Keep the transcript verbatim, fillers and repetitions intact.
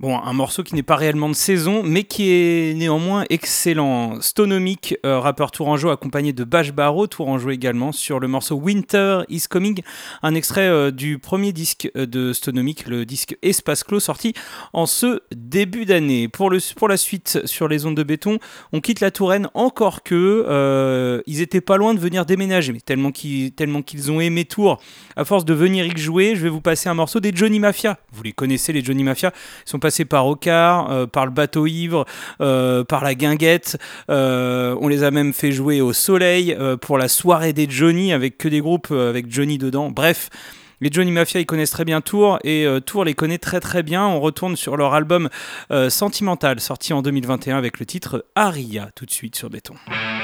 Bon, un morceau qui n'est pas réellement de saison, mais qui est néanmoins excellent. Stonomic, euh, rappeur tourangeau accompagné de Bash Barrow, tourangeau également, sur le morceau Winter is Coming, un extrait euh, du premier disque euh, de Stonomic, le disque Espace Clos, sorti en ce début d'année. Pour, le, pour la suite, sur les ondes de béton, on quitte la Touraine, encore que euh, ils étaient pas loin de venir déménager, mais tellement qu'ils, tellement qu'ils ont aimé Tours, à force de venir y jouer, je vais vous passer un morceau des Johnny Mafia. Vous les connaissez, les Johnny Mafia, ils sont passés par Ocar, euh, par le bateau ivre, euh, par la guinguette. Euh, on les a même fait jouer au Soleil euh, pour la soirée des Johnny, avec que des groupes euh, avec Johnny dedans. Bref, les Johnny Mafia, ils connaissent très bien Tours et euh, Tours les connaît très très bien. On retourne sur leur album euh, Sentimental, sorti en deux mille vingt et un avec le titre Aria, tout de suite sur Béton.